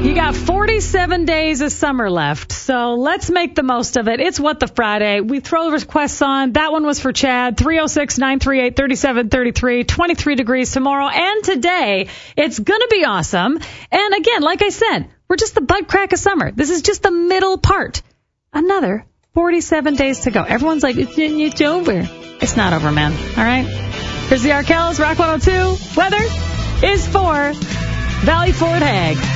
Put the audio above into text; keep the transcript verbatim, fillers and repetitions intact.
You got forty-seven days of summer left, so let's make the most of it. It's What the Friday. We throw requests on. That one was for Chad. three oh six, nine three eight, three seven three three. twenty-three degrees tomorrow and today. It's going to be awesome. And again, like I said, we're just the butt crack of summer. This is just the middle part. Another forty-seven days to go. Everyone's like, it's, it's over. It's not over, man. All right? Here's the Arkells, Rock one oh two. Weather is for Valley Ford Hag.